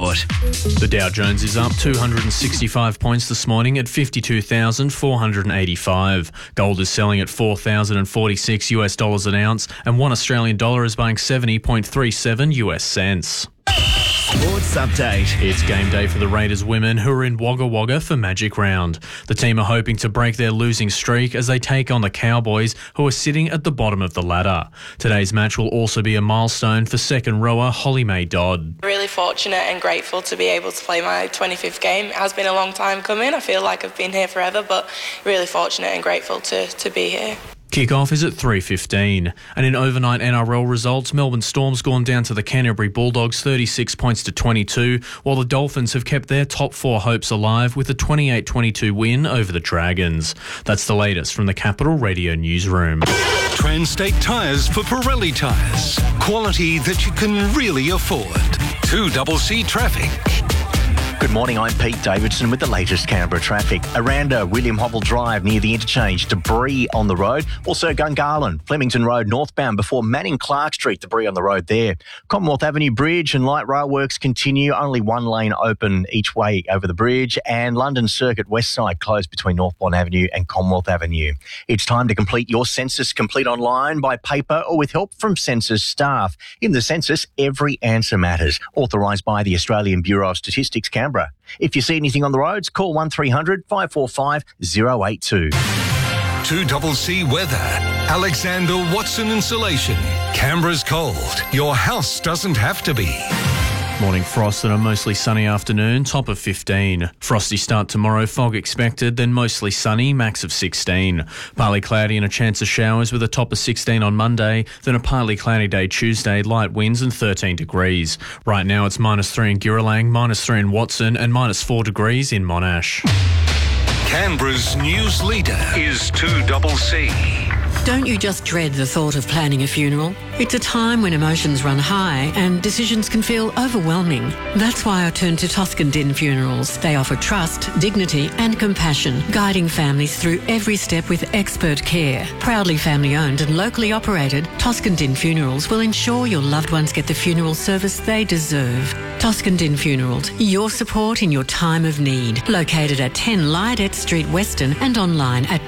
input. The Dow Jones is up 265 points this morning at 52,485. Gold is selling at $4,046 US dollars an ounce, and one Australian dollar is buying 70.37 US cents. Sports update. It's game day for the Raiders women, who are in Wagga Wagga for Magic Round. The team are hoping to break their losing streak as they take on the Cowboys, who are sitting at the bottom of the ladder. Today's match will also be a milestone for second rower Holly May Dodd. Really fortunate and grateful to be able to play my 25th game. It has been a long time coming. I feel like I've been here forever, but really fortunate and grateful to be here. Kick-off is at 3:15. And in overnight NRL results, Melbourne Storm's gone down to the Canterbury Bulldogs 36 points to 22, while the Dolphins have kept their top four hopes alive with a 28-22 win over the Dragons. That's the latest from the Capital Radio Newsroom. Transtate Tyres for Pirelli tyres. Quality that you can really afford. 2CC Traffic. Good morning, I'm Pete Davidson with the latest Canberra traffic. Aranda, William Hobble Drive near the interchange, debris on the road. Also Gungahlin, Flemington Road northbound before Manning Clark Street, debris on the road there. Commonwealth Avenue Bridge and light rail works continue, only one lane open each way over the bridge, and London Circuit West Side closed between Northbourne Avenue and Commonwealth Avenue. It's time to complete your census, complete online, by paper or with help from census staff. In the census, every answer matters. Authorised by the Australian Bureau of Statistics, Canberra. If you see anything on the roads, call 1300 545 082. 2CC Weather. Alexander Watson Insulation. Canberra's cold. Your house doesn't have to be. Morning frost and a mostly sunny afternoon, top of 15. Frosty start tomorrow, fog expected, then mostly sunny, max of 16. Partly cloudy and a chance of showers with a top of 16 on Monday, then a partly cloudy day Tuesday, light winds and 13 degrees. Right now it's -3 in Girralang, -3 in Watson and -4 degrees in Monash. Canberra's news leader is 2CC. Don't you just dread the thought of planning a funeral? It's a time when emotions run high and decisions can feel overwhelming. That's why I turn to Toscan Din Funerals. They offer trust, dignity and compassion, guiding families through every step with expert care. Proudly family owned and locally operated, Toscan Din Funerals will ensure your loved ones get the funeral service they deserve. Toscan Din Funerals, your support in your time of need. Located at 10 Lydet Street, Weston, and online at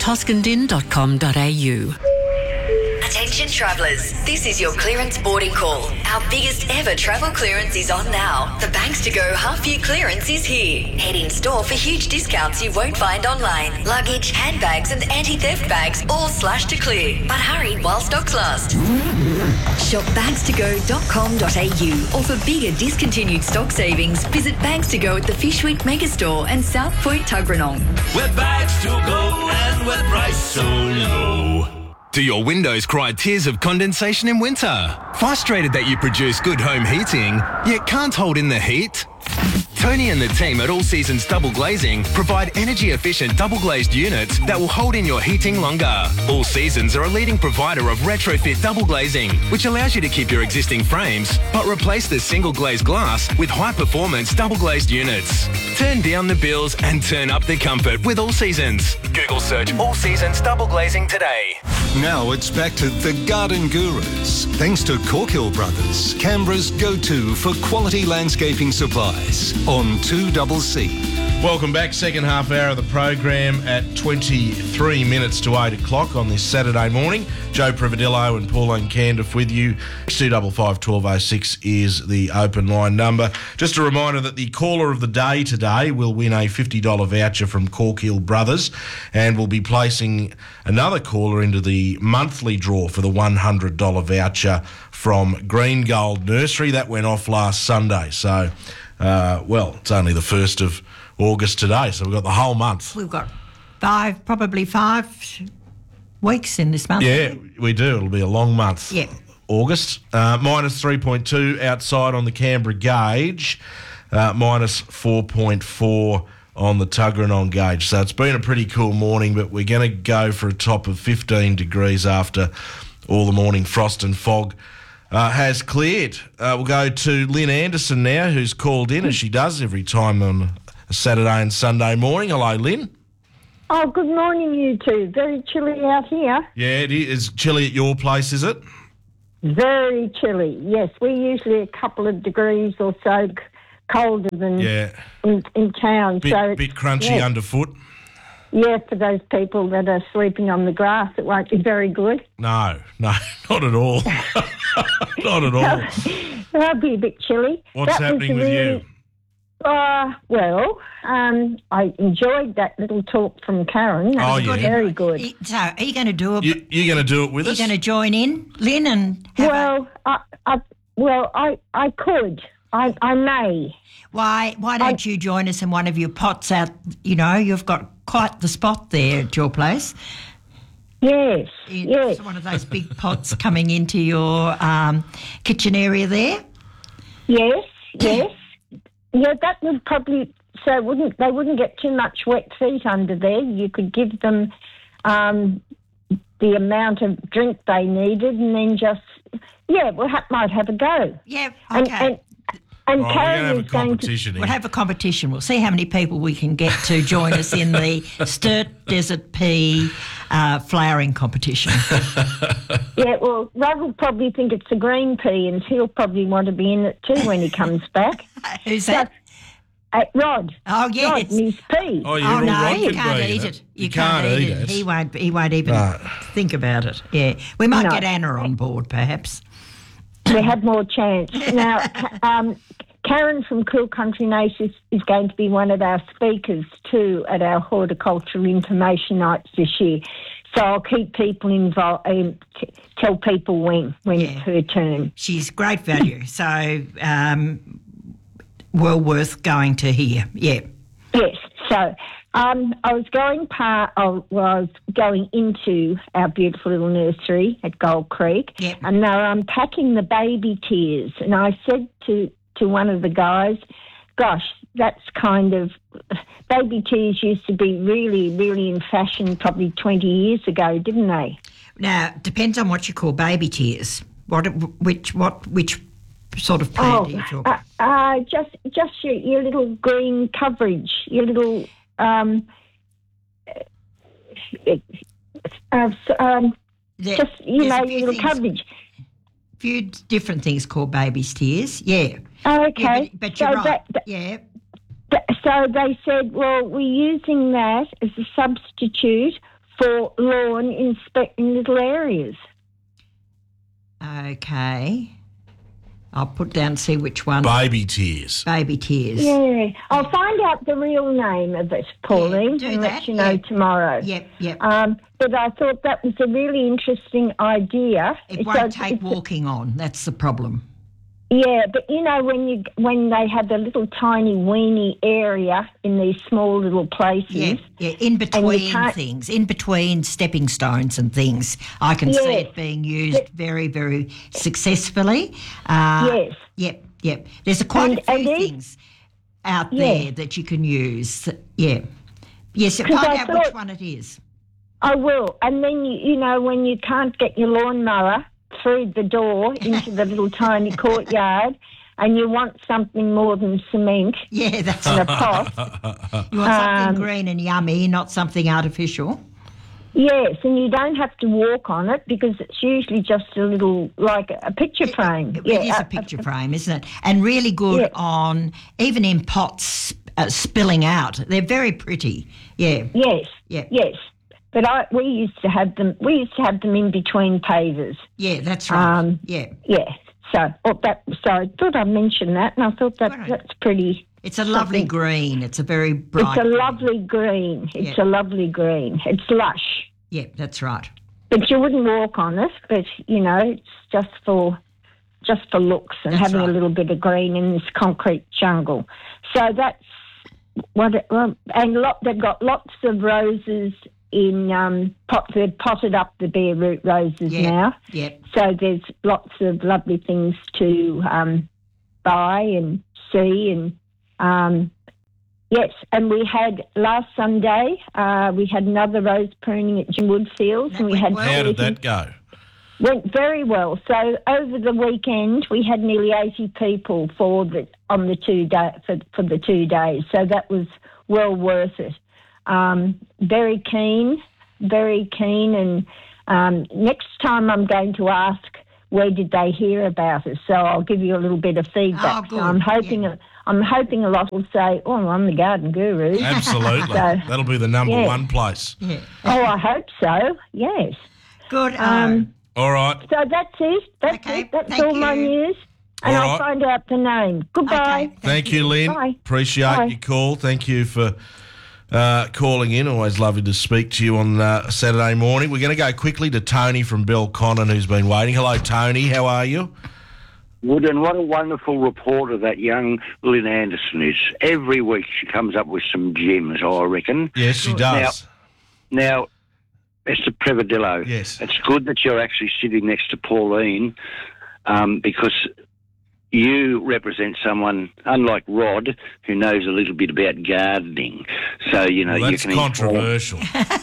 toscandin.com.au. Attention travellers, this is your clearance boarding call. Our biggest ever travel clearance is on now. The Banks to Go half-year clearance is here. Head in store for huge discounts you won't find online. Luggage, handbags and anti-theft bags all slashed to clear. But hurry while stocks last. Shop bankstogo.com.au, or for bigger discontinued stock savings, visit Banks to Go at the Fish Week Megastore and South Point Tuggeranong. We're Bags to Go and we're priced so low. Do your windows cry tears of condensation in winter? Frustrated that you produce good home heating, yet can't hold in the heat? Tony and the team at All Seasons Double Glazing provide energy-efficient double-glazed units that will hold in your heating longer. All Seasons are a leading provider of retrofit double glazing, which allows you to keep your existing frames, but replace the single-glazed glass with high-performance double-glazed units. Turn down the bills and turn up the comfort with All Seasons. Google search All Seasons Double Glazing today. Now it's back to the Garden Gurus. Thanks to Corkill Brothers, Canberra's go-to for quality landscaping supplies on 2CC. Welcome back. Second half hour of the program at 23 minutes to 8 o'clock on this Saturday morning. Joe Privadillo and Pauline Candiff with you. 255 1206 is the open line number. Just a reminder that the caller of the day today will win a $50 voucher from Corkill Brothers, and we'll be placing another caller into the monthly draw for the $100 voucher from Green Gold Nursery. That went off last Sunday. So, it's only the 1st of August today, so we've got the whole month. We've got probably five weeks in this month. Yeah, we do. It'll be a long month. Yeah. August. Minus 3.2 outside on the Canberra gauge, minus 4.4 on the Tuggeranong gauge. So it's been a pretty cool morning, but we're going to go for a top of 15 degrees after all the morning frost and fog has cleared. We'll go to Lynn Anderson now, who's called in, as she does every time on a Saturday and Sunday morning. Hello, Lynn. Oh, good morning, you two. Very chilly out here. Yeah, it is chilly at your place, is it? Very chilly, yes. We're usually a couple of degrees or so colder than Yeah. in town. Bit crunchy underfoot. Yeah, for those people that are sleeping on the grass, it won't be very good. No, not at all. Not at all. That'll be a bit chilly. What's happening with you? I enjoyed that little talk from Karen. That was very good. So, are you going to do it? You're going to do it with us? You're going to join in, Lynn, and have I could. I may. Why don't you join us in one of your pots out? You know, you've got quite the spot there at your place. Yes, yes. It's one of those big pots coming into your kitchen area there. Yes, yes. Yeah, that would probably... So they wouldn't get too much wet feet under there. You could give them the amount of drink they needed and then just... Yeah, might have a go. Yeah, okay. And we're Karen going to have a competition here. We'll have a competition. We'll see how many people we can get to join us in the Sturt Desert Pea flowering competition. Yeah, well, Rod will probably think it's a green pea and he'll probably want to be in it too when he comes back. Who's that? Rod. Oh, yes. Rod, Miss Pea. Oh, no, you can't eat it. You can't eat it. He won't even think about it. Yeah. We might get Anna on board, perhaps. We have more chance. Now, Karen from Cool Country Nations is going to be one of our speakers too at our horticultural information nights this year. So I'll keep people involved, tell people when it's her turn. She's great value, so well worth going to hear. Yeah. Yes. So I was going into our beautiful little nursery at Gold Creek, and they were unpacking the baby tears. And I said to one of the guys, gosh, that's kind of... Baby tears used to be really, really in fashion probably 20 years ago, didn't they? Now, depends on what you call baby tears. Which sort of plant are you talking? Just your little green coverage, your little... your little coverage. Few different things called baby's tears, yeah. Okay. Yeah, but you're right, yeah. So they said, well, we're using that as a substitute for lawn in little areas. Okay. I'll put down and see which one. Baby tears. Baby tears. Yeah. I'll find out the real name of it, Pauline, and let you know tomorrow. Yep. But I thought that was a really interesting idea. It won't take walking on. That's the problem. Yeah, but you know when they have the little tiny weeny area in these small little places. Yeah, in between things, in between stepping stones and things, I can see it being used very, very successfully. Yes. Yep. There's quite a few things out there that you can use. Yeah. Yes, find out which one it is. I will. And then, you know, when you can't get your lawnmower through the door into the little tiny courtyard and you want something more than cement in a pot. You want something green and yummy, not something artificial. Yes, and you don't have to walk on it because it's usually just a little, like a picture frame. It is a picture frame, isn't it? And really good on, even in pots spilling out. They're very pretty. Yeah. Yes. But we used to have them. We used to have them in between pavers. Yeah, that's right. Yeah. So I thought I'd mention that, and I thought that's pretty. It's a lovely green. It's a very bright. It's a lovely green. It's a lovely green. It's lush. Yeah, that's right. But you wouldn't walk on it. But you know, it's just for looks and having a little bit of green in this concrete jungle. So that's what. They've got lots of roses. They've potted up the bare root roses now. Yep. So there's lots of lovely things to buy and see. And yes, and we had last Sunday, we had another rose pruning at Jim Woodfields. And we had How did that go? Went very well. So over the weekend, we had nearly 80 people for the 2 days. So that was well worth it. Very keen, and next time I'm going to ask where did they hear about us. So I'll give you a little bit of feedback. Oh, good. So I'm hoping I'm hoping a lot will say, "Oh, I'm the garden guru." Absolutely, So, that'll be the number one place. Yeah. Oh, I hope so. Yes. Good. All right. So that's it. That's it. That's all my news. And All I'll right. find out the name. Goodbye. Okay, Thank you, Lynn. Bye. Appreciate Bye. your call. Thank you for calling in. Always lovely to speak to you on Saturday morning. We're going to go quickly to Tony from Belconnen, who's been waiting. Hello, Tony. How are you? Good, and what a wonderful reporter that young Lynn Anderson is. Every week she comes up with some gems, I reckon. Yes, she does. Now, Mr. Prevedillo, yes, it's good that you're actually sitting next to Pauline because you represent someone, unlike Rod, who knows a little bit about gardening. So, you know, Well, you that's can controversial.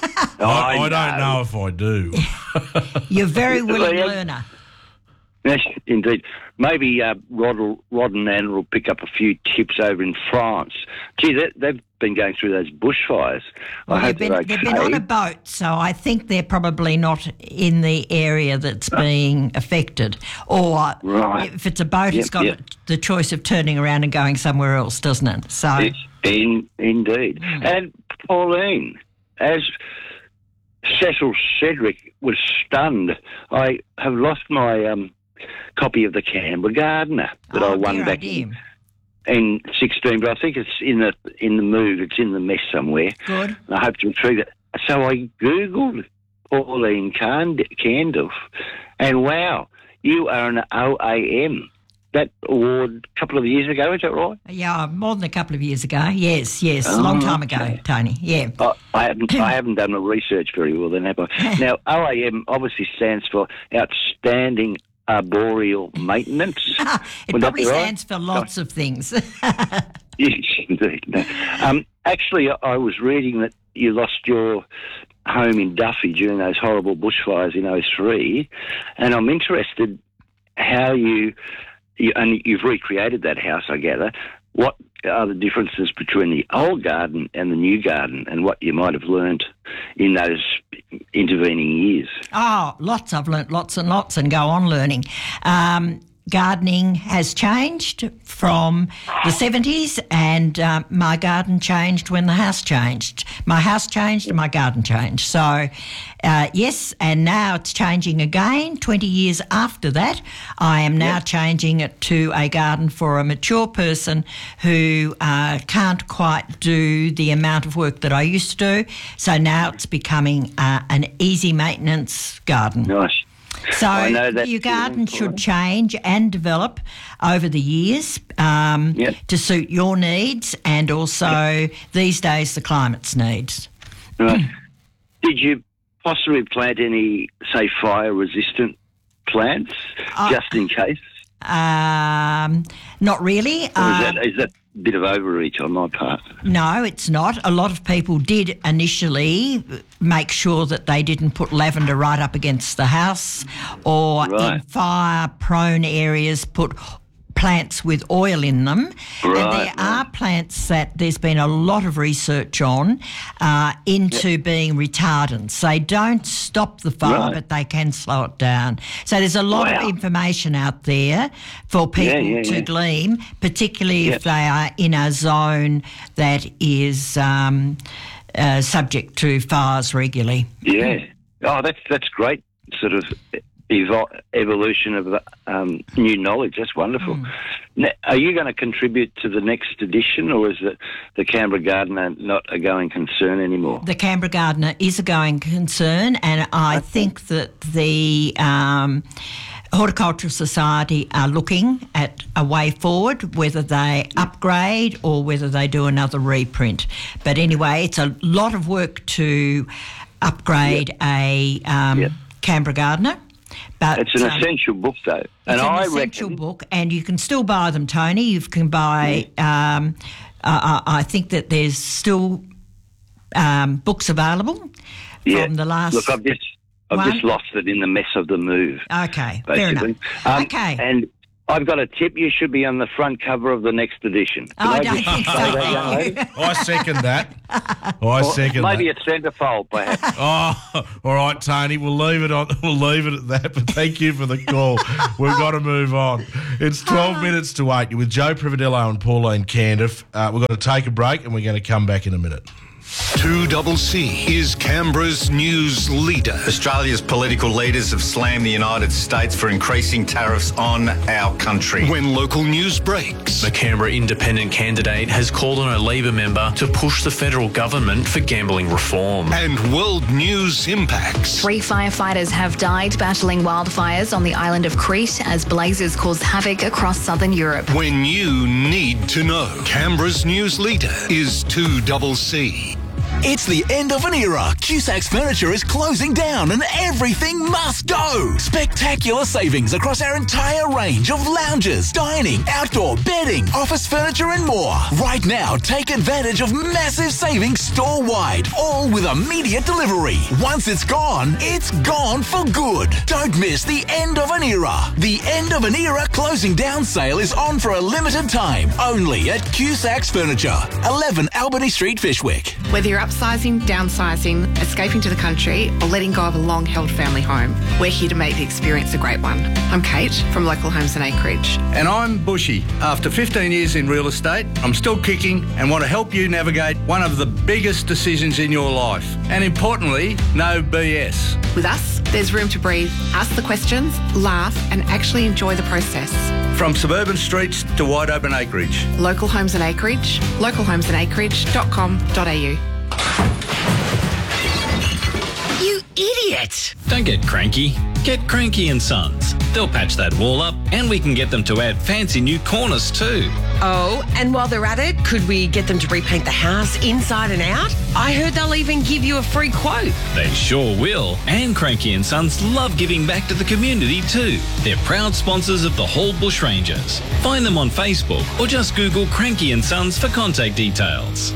I don't know if I do. You're a very willing Well, learner. Yes, indeed. Maybe Rod and Anna will pick up a few tips over in France. Gee, they've been going through those bushfires. Well, I hope they're okay. they've been on a boat, so I think they're probably not in the area that's being affected. Or Right. if it's a boat, it's got the choice of turning around and going somewhere else, doesn't it? So Indeed. And Pauline, as Cecil Cedric was stunned, I have lost my copy of the Canberra Gardener that I won back in 16, but I think it's in the move. It's in the mess somewhere. Good. And I hope to retrieve it. So I Googled Pauline Candle, and wow, you are an OAM. That award a couple of years ago, is that right? Yeah, more than a couple of years ago. Yes, a long time ago, Tony. Yeah. I haven't done the research very well then, have I? Now, OAM obviously stands for Outstanding Arboreal Maintenance. It probably stands for lots of things. Yes, indeed. No. Actually, I was reading that you lost your home in Duffy during those horrible bushfires in 2003, and I'm interested how you've recreated that house, I gather. What are the differences between the old garden and the new garden, and what you might have learned in those intervening years? Oh, lots. I've learnt lots and lots and go on learning. Gardening has changed from the 70s, and my garden changed when the house changed. My house changed and my garden changed. So, yes, and now it's changing again. 20 years after that, I am now changing it to a garden for a mature person who can't quite do the amount of work that I used to do. So now it's becoming an easy maintenance garden. Nice. So your garden should change and develop over the years to suit your needs and also these days the climate's needs. Right. Did you possibly plant any, say, fire-resistant plants just in case? Not really. Or is that a bit of overreach on my part? No, it's not. A lot of people did initially make sure that they didn't put lavender right up against the house, or in fire-prone areas put plants with oil in them. And there are plants that there's been a lot of research on into being retardants. They don't stop the fire, but they can slow it down. So there's a lot of information out there for people to glean, particularly if they are in a zone that is subject to fires regularly. Yeah. Oh, that's great sort of evolution of new knowledge. That's wonderful. Now, are you going to contribute to the next edition, or is the Canberra Gardener not a going concern anymore? The Canberra Gardener is a going concern, and I think that the Horticultural Society are looking at a way forward, whether they upgrade or whether they do another reprint. But anyway, it's a lot of work to upgrade a Canberra Gardener. But it's an essential book, though. It's an essential book, and you can still buy them, Tony. You can buy... I think that there's still books available from the last... Look, I've just lost it in the mess of the move. Okay, basically. fair enough. Okay. And I've got a tip. You should be on the front cover of the next edition. I don't think so. I second that. Maybe a centrefold, perhaps. Oh, all right, Tony. We'll leave it at that. But thank you for the call. We've got to move on. It's 12 minutes to 8. You're with Joe Prividello and Pauline Candiff. We've got to take a break, and we're going to come back in a minute. 2CC is Canberra's news leader. Australia's political leaders have slammed the United States for increasing tariffs on our country. When local news breaks. The Canberra independent candidate has called on a Labor member to push the federal government for gambling reform. And world news impacts. 3 firefighters have died battling wildfires on the island of Crete as blazes caused havoc across southern Europe. When you need to know, Canberra's news leader is 2CC. It's the end of an era. Cusac's Furniture is closing down and everything must go. Spectacular savings across our entire range of lounges, dining, outdoor, bedding, office furniture and more. Right now, take advantage of massive savings store-wide, all with immediate delivery. Once it's gone for good. Don't miss the end of an era. The end of an era closing down sale is on for a limited time, only at Cusac's Furniture, 11 Albany Street, Fishwick. Whether you're upsizing, downsizing, escaping to the country, or letting go of a long-held family home, we're here to make the experience a great one. I'm Kate from Local Homes and Acreage. And I'm Bushy. After 15 years in real estate, I'm still kicking and want to help you navigate one of the biggest decisions in your life. And importantly, no BS. With us, there's room to breathe, ask the questions, laugh, and actually enjoy the process. From suburban streets to wide open acreage. Local Homes and Acreage, localhomesandacreage.com.au. You idiot! Don't get cranky. Get Cranky and Sons. They'll patch that wall up and we can get them to add fancy new corners too. Oh, and while they're at it, could we get them to repaint the house inside and out? I heard they'll even give you a free quote. They sure will. And Cranky and Sons love giving back to the community too. They're proud sponsors of the Hall Bushrangers. Find them on Facebook or just Google Cranky and Sons for contact details.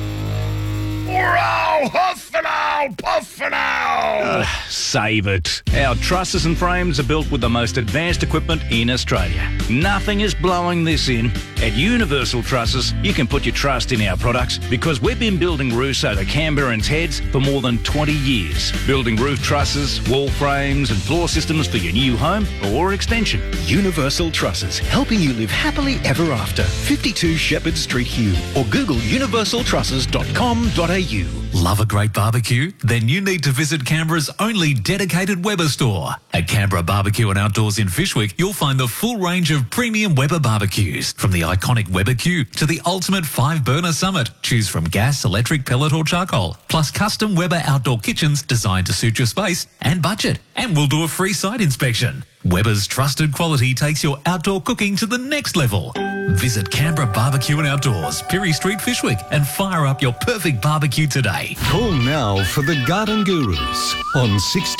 Wow, huff and owl, puff and owl. Save it. Our trusses and frames are built with the most advanced equipment in Australia. Nothing is blowing this in. At Universal Trusses, you can put your trust in our products because we've been building roofs over Canberrans' heads for more than 20 years. Building roof trusses, wall frames and floor systems for your new home or extension. Universal Trusses, helping you live happily ever after. 52 Shepherd Street, Hume, or Google universaltrusses.com.au. Love a great barbecue? Then you need to visit Canberra's only dedicated Weber store. At Canberra Barbecue and Outdoors in Fishwick, you'll find the full range of premium Weber barbecues. From the iconic Weber Q to the ultimate 5-burner Summit. Choose from gas, electric, pellet or charcoal. Plus custom Weber outdoor kitchens designed to suit your space and budget. And we'll do a free site inspection. Weber's trusted quality takes your outdoor cooking to the next level. Visit Canberra Barbecue and Outdoors, Pirie Street, Fishwick, and fire up your perfect barbecue today. Call now for the Garden Gurus on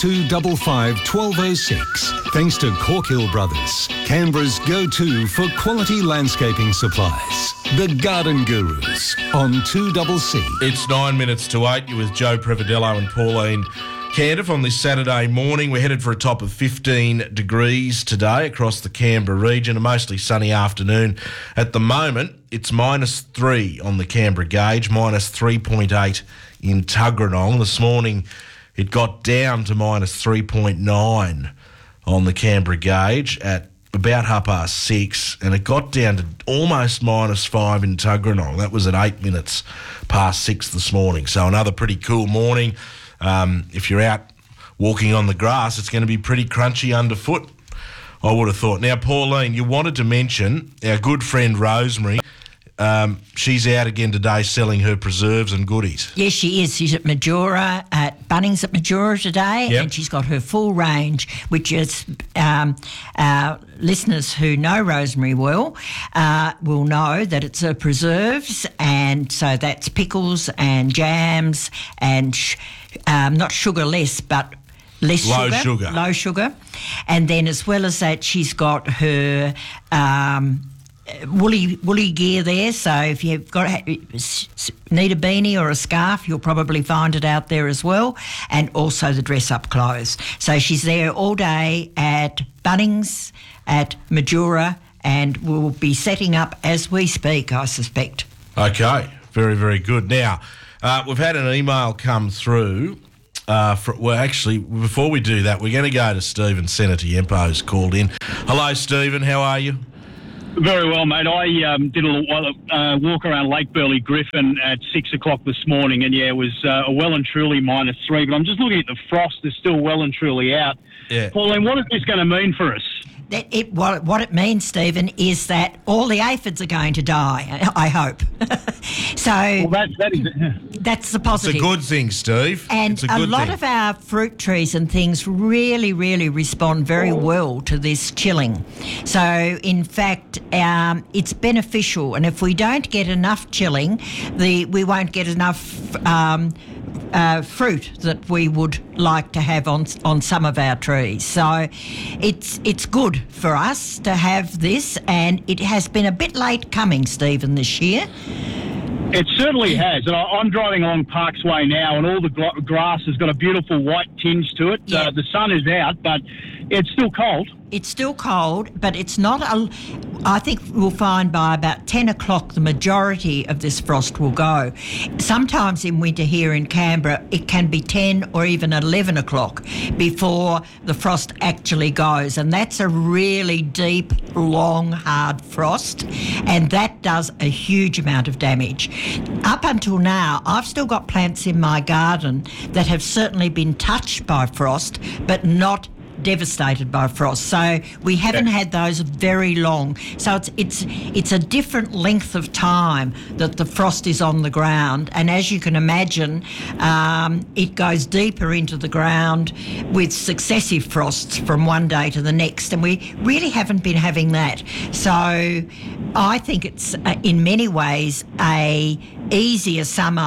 6255 1206. Thanks to Corkhill Brothers, Canberra's go-to for quality landscaping supplies. The Garden Gurus on 2CC. It's 9 minutes to 8. You're with Joe Prividello and Pauline Candiff on this Saturday morning. We're headed for a top of 15 degrees today across the Canberra region, a mostly sunny afternoon. At the moment, it's -3 on the Canberra gauge, -3.8 in Tuggeranong. This morning, it got down to -3.9 on the Canberra gauge at about 6:30, and it got down to almost -5 in Tuggeranong. That was at 8 minutes past 6 this morning. So another pretty cool morning. If you're out walking on the grass, it's going to be pretty crunchy underfoot, I would have thought. Now, Pauline, you wanted to mention our good friend Rosemary. She's out again today selling her preserves and goodies. Yes, she is. She's at Majora, at Bunnings at Majora today, and she's got her full range, which is our listeners who know Rosemary well will know that it's her preserves, and so that's pickles and jams and not sugarless, but less sugar. Low sugar. And then as well as that, she's got her woolly gear there, so if you've need a beanie or a scarf, you'll probably find it out there as well, and also the dress-up clothes. So she's there all day at Bunnings, at Majora and we'll be setting up as we speak, I suspect. Okay, very, very good. Now, we've had an email come through. Actually, before we do that, we're going to go to Stephen. Senator Yempo who's called in. Hello, Stephen. How are you? Very well, mate. I did a walk around Lake Burley Griffin at 6 o'clock this morning, and it was well and truly -3. But I'm just looking at the frost; is still well and truly out. Yeah. Pauline, what is this going to mean for us? What it means, Stephen, is that all the aphids are going to die, I hope. So that's the positive. It's a good thing, Steve. And a lot of our fruit trees and things really, really respond very well to this chilling. So, in fact, it's beneficial. And if we don't get enough chilling, we won't get enough fruit that we would like to have on some of our trees. So it's good for us to have this, and it has been a bit late coming, Stephen, this year. It certainly has. And I'm driving along Parks Way now, and all the grass has got a beautiful white tinge to it. Yeah. The sun is out, but it's still cold. It's still cold, but it's not I think we'll find by about 10 o'clock the majority of this frost will go. Sometimes in winter here in Canberra, it can be 10 or even 11 o'clock before the frost actually goes. And that's a really deep, long, hard frost. And that does a huge amount of damage. Up until now, I've still got plants in my garden that have certainly been touched by frost, but not devastated by frost. So we haven't had those very long. So it's a different length of time that the frost is on the ground. And as you can imagine, it goes deeper into the ground with successive frosts from one day to the next. And we really haven't been having that. So I think it's in many ways easier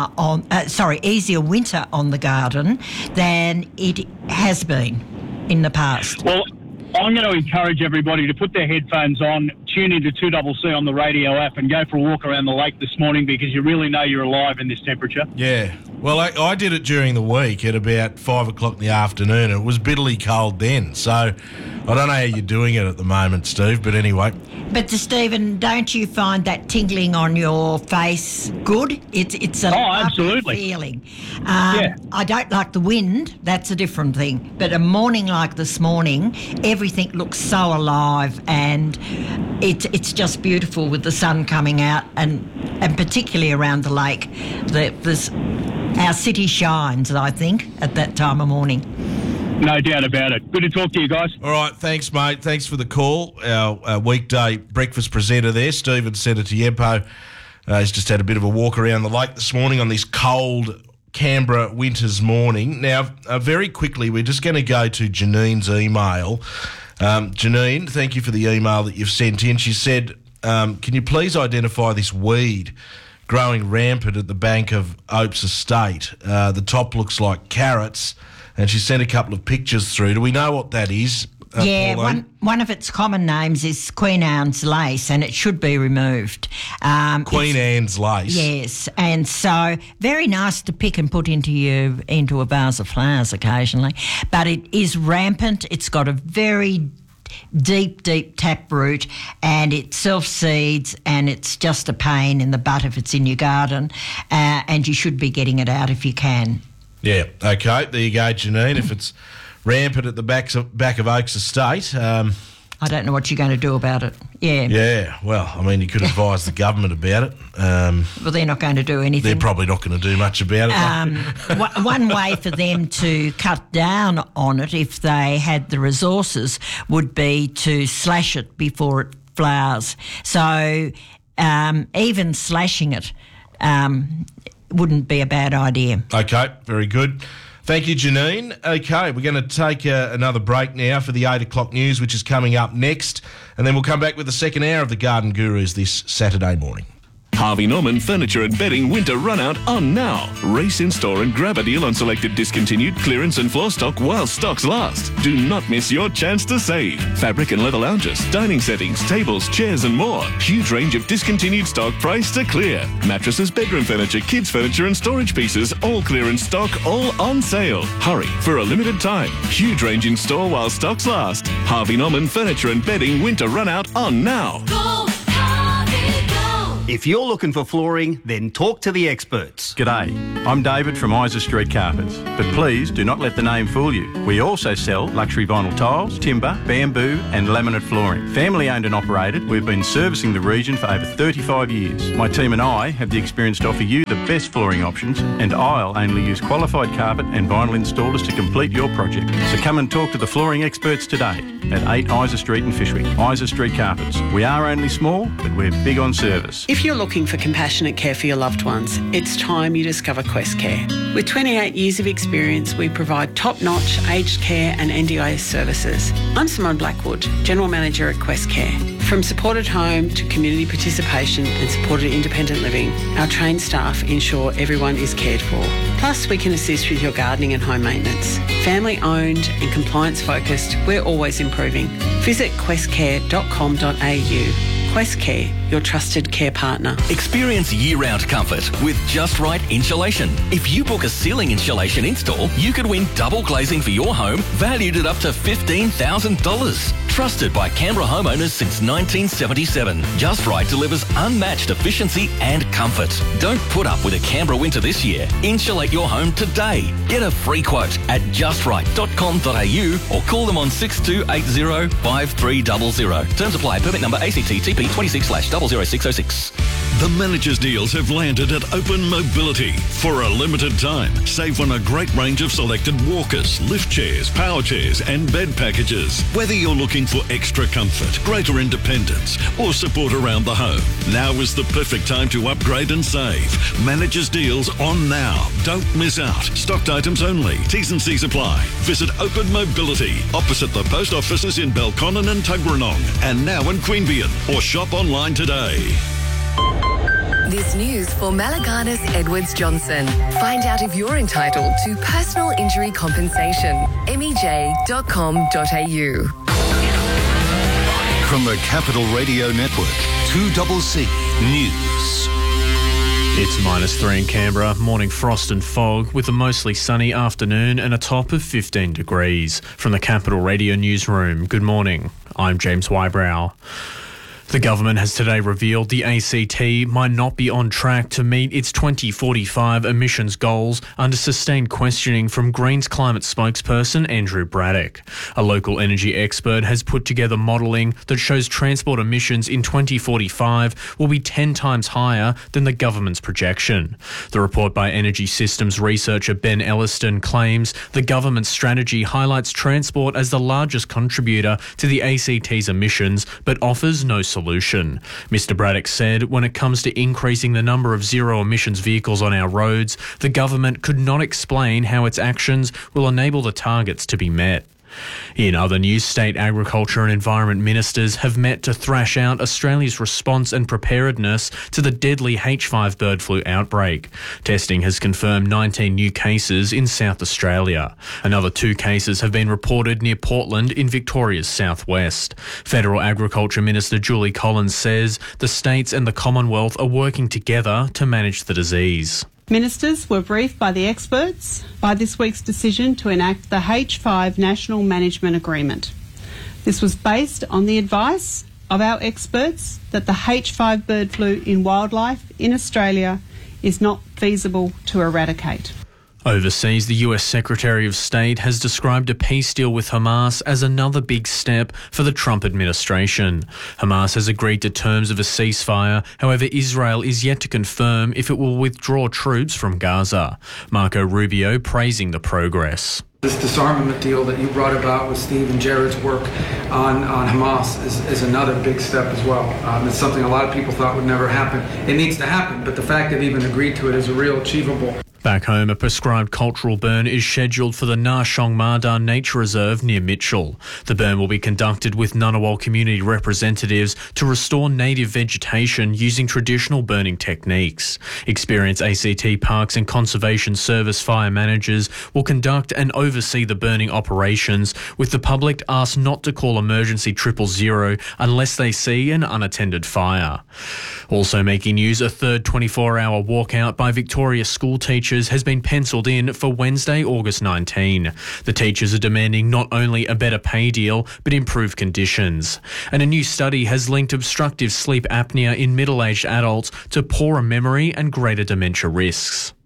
winter on the garden than it has been in the past. Well, I'm going to encourage everybody to put their headphones on, tune into 2CC on the radio app, and go for a walk around the lake this morning, because you really know you're alive in this temperature. Yeah. Well, I did it during the week at about 5 o'clock in the afternoon. It was bitterly cold then. So I don't know how you're doing it at the moment, Steve, but anyway. But Stephen, don't you find that tingling on your face good? It's a lovely feeling. I don't like the wind. That's a different thing. But a morning like this morning, everything looks so alive, and it's just beautiful with the sun coming out, and particularly around the lake. Our city shines, I think, at that time of morning. No doubt about it. Good to talk to you guys. All right, thanks, mate. Thanks for the call. Our weekday breakfast presenter there, Stephen Senator Yempo, has just had a bit of a walk around the lake this morning on this cold Canberra winter's morning. Now, very quickly, we're just going to go to Janine's email. Janine, thank you for the email that you've sent in. She said, can you please identify this weed growing rampant at the bank of Opes Estate? The top looks like carrots, and she sent a couple of pictures through. Do we know what that is? One of its common names is Queen Anne's lace, and it should be removed. Queen Anne's lace? Yes, and so very nice to pick and put into a vase of flowers occasionally. But it is rampant. It's got a very deep tap root, and it self-seeds, and it's just a pain in the butt if it's in your garden, and you should be getting it out if you can. Yeah, okay, there you go, Janine. If it's rampant at the back of Oaks Estate. I don't know what you're going to do about it. Yeah. Yeah, well, I mean, you could advise the government about it. Well, they're not going to do anything. They're probably not going to do much about it. One way for them to cut down on it, if they had the resources, would be to slash it before it flowers. So even slashing it wouldn't be a bad idea. Okay, very good. Thank you, Janine. Okay, we're going to take another break now for the 8 o'clock news, which is coming up next, and then we'll come back with the second hour of the Garden Gurus this Saturday morning. Harvey Norman Furniture and Bedding Winter Runout on now. Race in store and grab a deal on selected discontinued clearance and floor stock while stocks last. Do not miss your chance to save. Fabric and leather lounges, dining settings, tables, chairs and more. Huge range of discontinued stock priced to clear. Mattresses, bedroom furniture, kids furniture and storage pieces, all clearance stock, all on sale. Hurry, for a limited time. Huge range in store while stocks last. Harvey Norman Furniture and Bedding Winter Runout on now. If you're looking for flooring, then talk to the experts. G'day, I'm David from Isa Street Carpets, but please do not let the name fool you. We also sell luxury vinyl tiles, timber, bamboo and laminate flooring. Family owned and operated, we've been servicing the region for over 35 years. My team and I have the experience to offer you the best flooring options, and I'll only use qualified carpet and vinyl installers to complete your project. So come and talk to the flooring experts today at 8 Isa Street in Fyshwick. Isa Street Carpets. We are only small, but we're big on service. If you're looking for compassionate care for your loved ones, it's time you discover Quest Care. With 28 years of experience, we provide top-notch aged care and NDIS services. I'm Simone Blackwood, General Manager at Quest Care. From supported home to community participation and supported independent living, our trained staff ensure everyone is cared for. Plus, we can assist with your gardening and home maintenance. Family owned and compliance focused, we're always improving. Visit questcare.com.au. Quest Care, your trusted care partner. Experience year-round comfort with Just Right Insulation. If you book a ceiling insulation install, you could win double glazing for your home, valued at up to $15,000. Trusted by Canberra homeowners since 1977. Just Right delivers unmatched efficiency and comfort. Don't put up with a Canberra winter this year. Insulate your home today. Get a free quote at justright.com.au or call them on 6280 5300. Terms apply. Permit number ACT-TP 26/00606. The managers' deals have landed at Open Mobility. For a limited time, save on a great range of selected walkers, lift chairs, power chairs and bed packages. Whether you're looking for extra comfort, greater independence or support around the home, now is the perfect time to upgrade and save. Managers' deals on now. Don't miss out. Stocked items only. T's and C's apply. Visit Open Mobility, opposite the post offices in Belconnen and Tuggeranong, and now in Queanbeyan, or shop online today. This news for Malaganas Edwards Johnson. Find out if you're entitled to personal injury compensation. MEJ.com.au. From the Capital Radio Network, 2CC News. It's -3 in Canberra, morning frost and fog with a mostly sunny afternoon and a top of 15 degrees. From the Capital Radio Newsroom, good morning. I'm James Wybrow. The government has today revealed the ACT might not be on track to meet its 2045 emissions goals under sustained questioning from Greens climate spokesperson Andrew Braddock. A local energy expert has put together modelling that shows transport emissions in 2045 will be 10 times higher than the government's projection. The report by energy systems researcher Ben Elliston claims the government's strategy highlights transport as the largest contributor to the ACT's emissions but offers no solution. Mr. Braddock said when it comes to increasing the number of zero emissions vehicles on our roads, the government could not explain how its actions will enable the targets to be met. In other news, state agriculture and environment ministers have met to thrash out Australia's response and preparedness to the deadly H5 bird flu outbreak. Testing has confirmed 19 new cases in South Australia. Another 2 cases have been reported near Portland in Victoria's southwest. Federal Agriculture Minister Julie Collins says the states and the Commonwealth are working together to manage the disease. Ministers were briefed by the experts by this week's decision to enact the H5 National Management Agreement. This was based on the advice of our experts that the H5 bird flu in wildlife in Australia is not feasible to eradicate. Overseas, the US Secretary of State has described a peace deal with Hamas as another big step for the Trump administration. Hamas has agreed to terms of a ceasefire. However, Israel is yet to confirm if it will withdraw troops from Gaza. Marco Rubio praising the progress. This disarmament deal that you brought about with Steve and Jared's work on Hamas is another big step as well. It's something a lot of people thought would never happen. It needs to happen, but the fact they've even agreed to it is a real achievable. Back home, a prescribed cultural burn is scheduled for the Nar Shong Mardar Nature Reserve near Mitchell. The burn will be conducted with Ngunnawal community representatives to restore native vegetation using traditional burning techniques. Experienced ACT Parks and Conservation Service fire managers will conduct and oversee the burning operations, with the public asked not to call emergency 000 unless they see an unattended fire. Also making news, a third 24-hour walkout by Victoria school teachers has been pencilled in for Wednesday, August 19. The teachers are demanding not only a better pay deal, but improved conditions. And a new study has linked obstructive sleep apnea in middle-aged adults to poorer memory and greater dementia risks.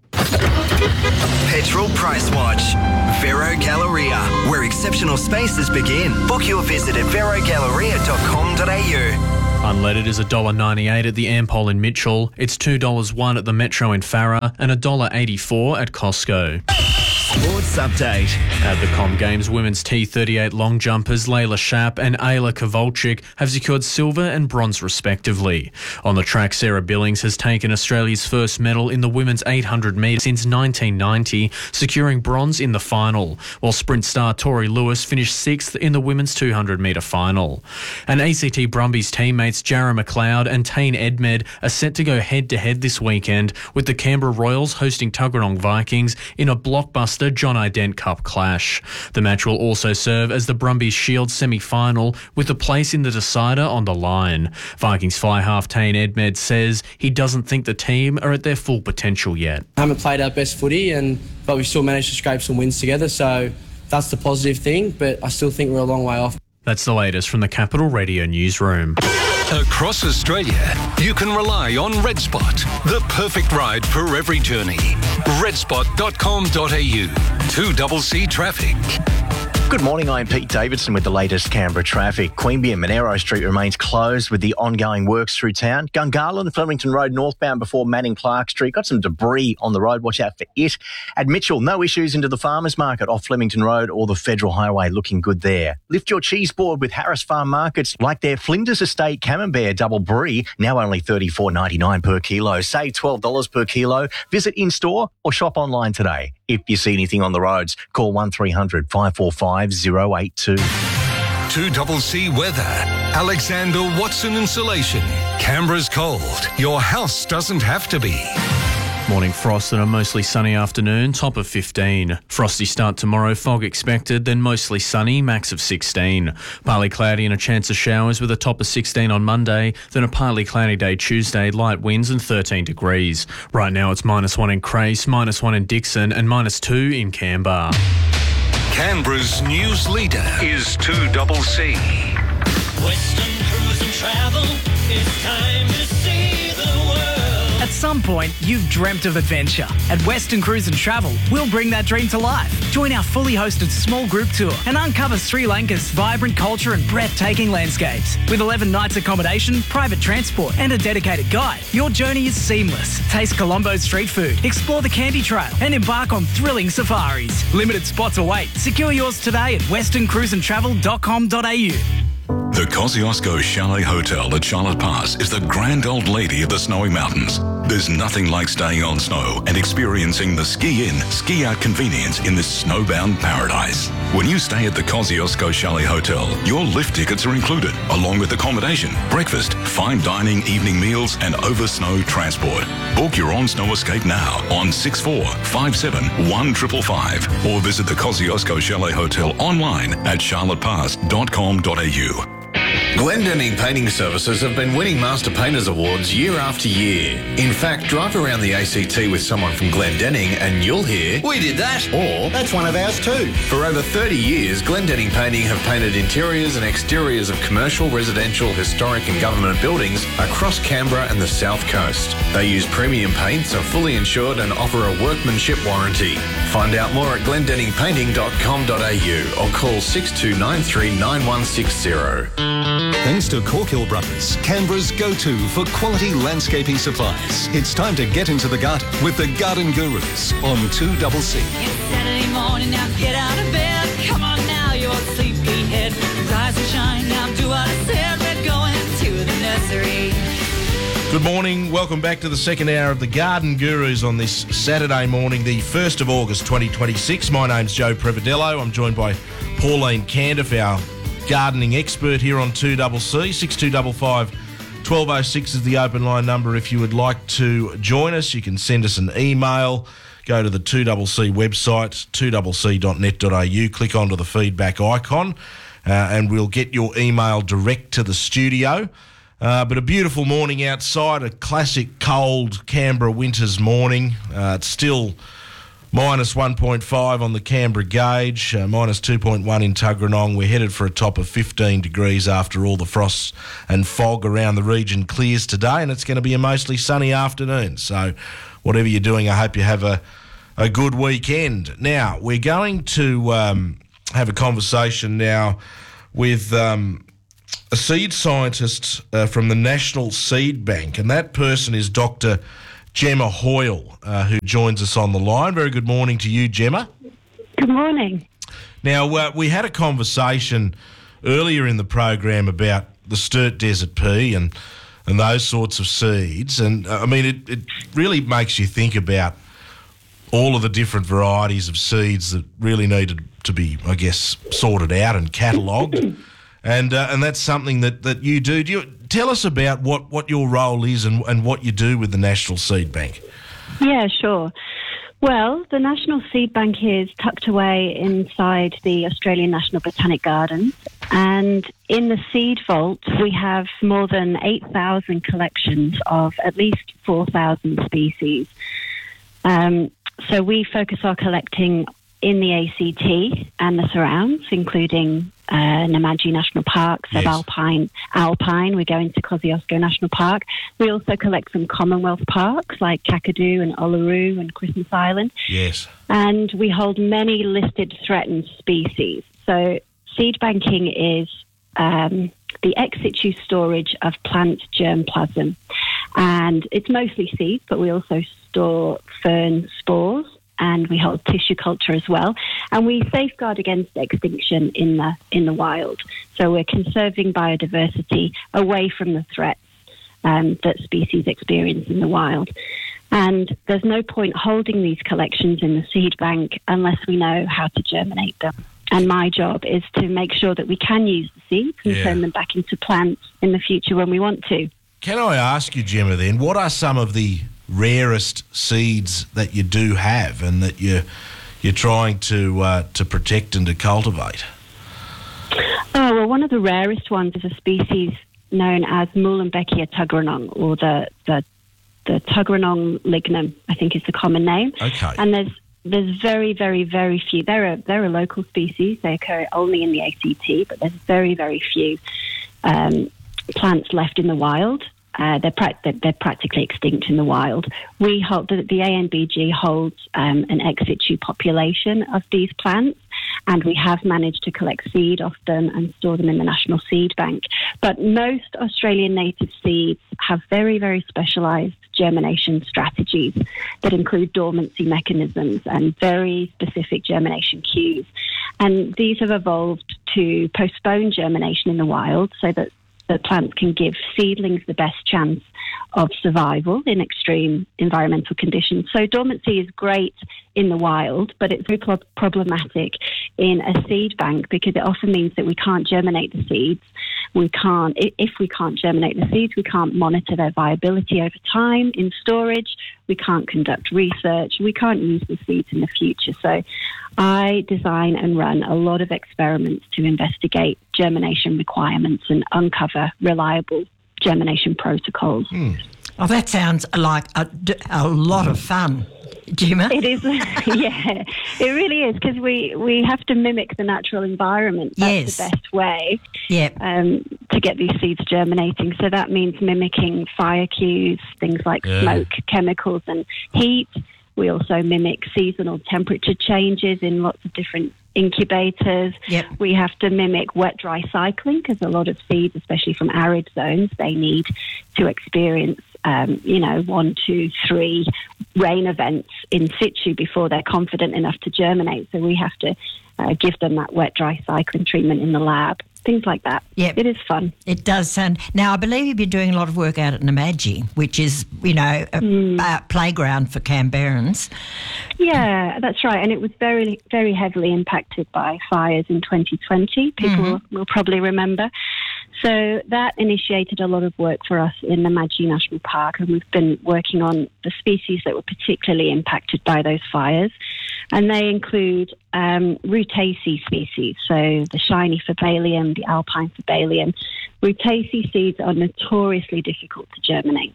Petrol Price Watch. Vero Galleria, where exceptional spaces begin. Book your visit at verogalleria.com.au. Unleaded is $1.98 at the Ampol in Mitchell. It's $2.01 at the Metro in Farrer and $1.84 at Costco. Sports update. At the Com Games, women's T38 long jumpers Layla Shapp and Ayla Kowalczyk have secured silver and bronze respectively. On the track, Sarah Billings has taken Australia's first medal in the women's 800 metres since 1990, securing bronze in the final, while sprint star Tori Lewis finished 6th in the women's 200 metre final. And ACT Brumbies teammates Jarrah McLeod and Tane Edmed are set to go head-to-head this weekend, with the Canberra Royals hosting Tuggeranong Vikings in a blockbuster John Ident Cup clash. The match will also serve as the Brumbies Shield semi-final, with a place in the decider on the line. Vikings fly half Tane Edmed says he doesn't think the team are at their full potential yet. I haven't played our best footy, but we still managed to scrape some wins together, so that's the positive thing, but I still think we're a long way off. That's the latest from the Capital Radio newsroom. Across Australia, you can rely on RedSpot, the perfect ride for every journey. redspot.com.au. 2CC Traffic. Good morning, I'm Pete Davidson with the latest Canberra traffic. Queanbeyan and Monero Street remains closed with the ongoing works through town. Gungahlin and Flemington Road northbound before Manning Clark Street. Got some debris on the road, watch out for it. At Mitchell, no issues into the Farmers Market off Flemington Road or the Federal Highway, looking good there. Lift your cheese board with Harris Farm Markets, like their Flinders Estate Camembert Double Brie, now only $34.99 per kilo. Save $12 per kilo. Visit in-store or shop online today. If you see anything on the roads, call 1300 545 082. 2CC Weather. Alexander Watson Insulation. Canberra's cold. Your house doesn't have to be. Morning frost and a mostly sunny afternoon, top of 15. Frosty start tomorrow, fog expected, then mostly sunny, max of 16. Partly cloudy and a chance of showers with a top of 16 on Monday, then a partly cloudy day Tuesday, light winds and 13 degrees. Right now it's -1 in Crace, -1 in Dixon and -2 in Canberra. Canberra's news leader is 2CC. Western Cruise and Travel, it's time to see the world. At some point, you've dreamt of adventure. At Western Cruise and Travel, we'll bring that dream to life. Join our fully hosted small group tour and uncover Sri Lanka's vibrant culture and breathtaking landscapes. With 11 nights accommodation, private transport and a dedicated guide, your journey is seamless. Taste Colombo's street food, explore the Candy Trail and embark on thrilling safaris. Limited spots await. Secure yours today at westerncruiseandtravel.com.au. The Kosciuszko Chalet Hotel at Charlotte Pass is the grand old lady of the snowy mountains. There's nothing like staying on snow and experiencing the ski-in, ski-out convenience in this snowbound paradise. When you stay at the Kosciuszko Chalet Hotel, your lift tickets are included, along with accommodation, breakfast, fine dining, evening meals and over-snow transport. Book your on-snow escape now on 64571555 or visit the Kosciuszko Chalet Hotel online at charlottepass.com.au. Glendenning Painting Services have been winning Master Painters Awards year after year. In fact, drive around the ACT with someone from Glendenning and you'll hear, "We did that," or "That's one of ours too." For over 30 years, Glendenning Painting have painted interiors and exteriors of commercial, residential, historic and government buildings across Canberra and the South Coast. They use premium paints, are fully insured and offer a workmanship warranty. Find out more at glendenningpainting.com.au or call 62939160. Thanks to Corkhill Brothers, Canberra's go-to for quality landscaping supplies. It's time to get into the garden with the Garden Gurus on 2CC. It's Saturday morning, now get out of bed. Come on now, you're sleepyhead. Rise and shine, now do what I said. We're going to the nursery. Good morning. Welcome back to the second hour of the Garden Gurus on this Saturday morning, the 1st of August 2026. My name's Joe Previdello. I'm joined by Pauline Candiff, our gardening expert here on 2CC. 6255 1206 is the open line number. If you would like to join us, you can send us an email. Go to the 2CC website, 2cc.net.au, click onto the feedback icon, and we'll get your email direct to the studio. But a beautiful morning outside, a classic cold Canberra winter's morning. It's still minus 1.5 on the Canberra gauge, minus 2.1 in Tuggeranong. We're headed for a top of 15 degrees after all the frost and fog around the region clears today, and it's going to be a mostly sunny afternoon. So whatever you're doing, I hope you have a good weekend. Now, we're going to have a conversation now with a seed scientist from the National Seed Bank, and that person is Dr. Gemma Hoyle, who joins us on the line. Very good morning to you, Gemma. Good morning. Now, we had a conversation earlier in the program about the Sturt Desert pea and those sorts of seeds, and I mean, it really makes you think about all of the different varieties of seeds that really needed to be, I guess, sorted out and catalogued. And that's something that you do. Do you tell us about what your role is and what you do with the National Seed Bank? Yeah, sure. Well, the National Seed Bank is tucked away inside the Australian National Botanic Gardens, and in the seed vault we have more than 8,000 collections of at least 4,000 species. So we focus our collecting in the ACT and the surrounds, including Namadgi National Park, Subalpine, Alpine. We go into Kosciuszko National Park. We also collect from Commonwealth parks like Kakadu and Uluru and Christmas Island. Yes. And we hold many listed threatened species. So seed banking is the ex situ storage of plant germplasm. And it's mostly seeds, but we also store fern spores, and we hold tissue culture as well. And we safeguard against extinction in the wild. So we're conserving biodiversity away from the threats that species experience in the wild. And there's no point holding these collections in the seed bank unless we know how to germinate them. And my job is to make sure that we can use the seeds and turn them back into plants in the future when we want to. Can I ask you, Gemma, then, what are some of the rarest seeds that you do have and that you're trying to protect and to cultivate? Oh, well, one of the rarest ones is a species known as Muehlenbeckia tuggeranong, or the Tuggeranong lignum, I think is the common name. Okay. And there's very, very, very few. They're a local species. They occur only in the ACT, but there's very, very few plants left in the wild. They're practically extinct in the wild. We hold the ANBG holds an ex situ population of these plants, and we have managed to collect seed off them and store them in the National Seed Bank. But most Australian native seeds have very, very specialised germination strategies that include dormancy mechanisms and very specific germination cues. And these have evolved to postpone germination in the wild so that the plants can give seedlings the best chance of survival in extreme environmental conditions. So dormancy is great in the wild, but it's very problematic in a seed bank because it often means that we can't germinate the seeds. If we can't germinate the seeds, we can't monitor their viability over time in storage. We can't conduct research. We can't use the seeds in the future. So I design and run a lot of experiments to investigate germination requirements and uncover reliable germination protocols. Oh, that sounds like a lot of fun, Gemma. It is, yeah, it really is, because we have to mimic the natural environment. That's the best way to get these seeds germinating. So that means mimicking fire cues, things like smoke, chemicals and heat. We also mimic seasonal temperature changes in lots of different incubators. We have to mimic wet-dry cycling because a lot of seeds, especially from arid zones, they need to experience 1, 2, 3 rain events in situ before they're confident enough to germinate. So we have to give them that wet, dry cycling treatment in the lab. Things like that. Yeah, it is fun. It does sound. Now, I believe you've been doing a lot of work out at Namadgi, which is, a playground for Canberrans. Yeah, that's right. And it was very, very heavily impacted by fires in 2020. People will probably remember. So that initiated a lot of work for us in Namadgi National Park, and we've been working on the species that were particularly impacted by those fires. And they include Rutaceae species, so the shiny Fabalium, the alpine Fabalium. Rutaceae seeds are notoriously difficult to germinate.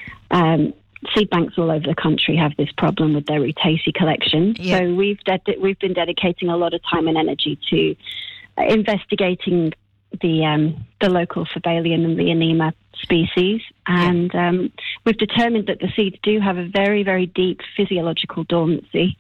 Seed banks all over the country have this problem with their Rutaceae collection. Yeah. So we've been dedicating a lot of time and energy to investigating the local Fabalium and Leonema species, and we've determined that the seeds do have a very, very deep physiological dormancy.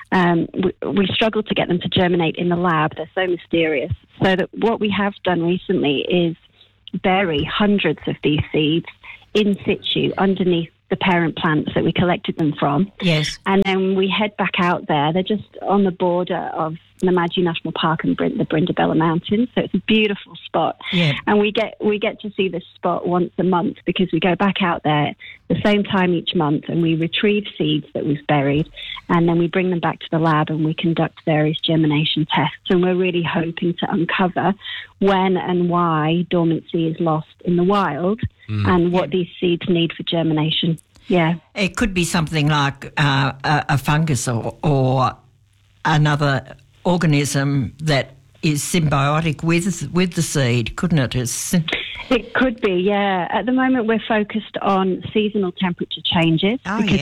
We struggle to get them to germinate in the lab. They're so mysterious. So that what we have done recently is bury hundreds of these seeds in situ underneath the parent plants that we collected them from. Yes. And then we head back out there. They're just on the border of Namadgi National Park and the Brindabella Mountains, so it's a beautiful spot. Yeah. And we get to see this spot once a month because we go back out there the same time each month and we retrieve seeds that we've buried, and then we bring them back to the lab and we conduct various germination tests. And we're really hoping to uncover when and why dormancy is lost in the wild and what these seeds need for germination. Yeah. It could be something like a fungus or another organism that is symbiotic with the seed, couldn't it? It could be, yeah. At the moment, we're focused on seasonal temperature changes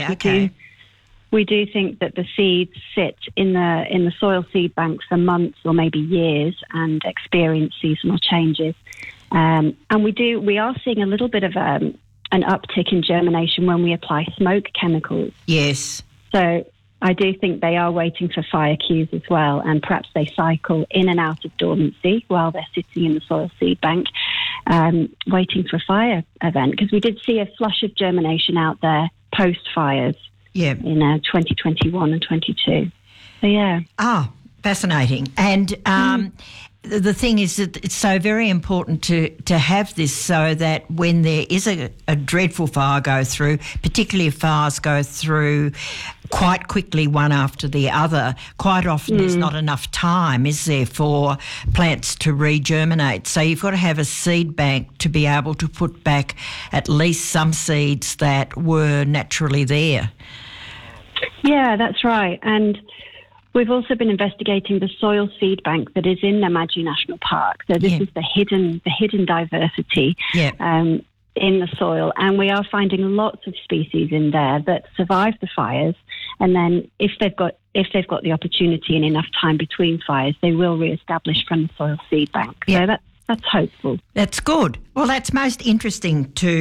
we do think that the seeds sit in the soil seed banks for months or maybe years and experience seasonal changes. And we are seeing a little bit of an uptick in germination when we apply smoke chemicals. Yes. So I do think they are waiting for fire cues as well, and perhaps they cycle in and out of dormancy while they're sitting in the soil seed bank, waiting for a fire event. Because we did see a flush of germination out there post-fires in 2021 and 22. So, yeah. Ah, fascinating. And the thing is that it's so very important to have this so that when there is a dreadful fire go through, particularly if fires go through quite quickly one after the other, quite often there's not enough time, is there, for plants to regerminate. So you've got to have a seed bank to be able to put back at least some seeds that were naturally there. Yeah, that's right. And we've also been investigating the soil seed bank that is in Namadgi National Park. So this is the hidden diversity in the soil, and we are finding lots of species in there that survive the fires, and then if they've got the opportunity and enough time between fires, they will re-establish from the soil seed bank. So that's hopeful. That's good. Well, that's most interesting to